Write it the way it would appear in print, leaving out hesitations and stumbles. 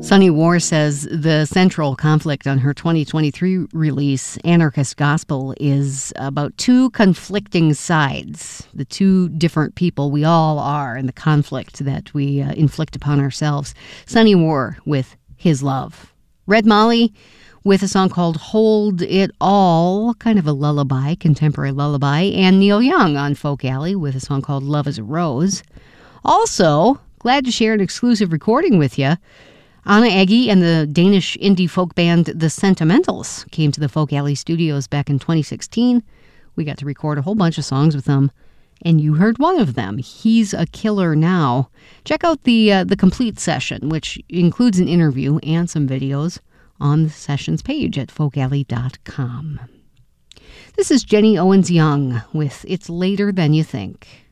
Sunny War says the central conflict on her 2023 release, Anarchist Gospel, is about two conflicting sides, the two different people we all are in the conflict that we inflict upon ourselves. Sunny War with His Love. Red Molly with a song called Hold It All, kind of a lullaby, contemporary lullaby, and Neil Young on Folk Alley with a song called Love is a Rose. Also, glad to share an exclusive recording with you. Anna Eggy and the Danish indie folk band The Sentimentals came to the Folk Alley Studios back in 2016. We got to record a whole bunch of songs with them, and you heard one of them, He's a Killer Now. Check out the complete session, which includes an interview and some videos on the sessions page at folkalley.com. This is Jenny Owens Young with It's Later Than You Think.